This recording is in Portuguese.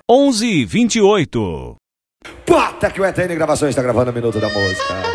11h28. Bota que o ETN Gravações está gravando o Minuto da Música.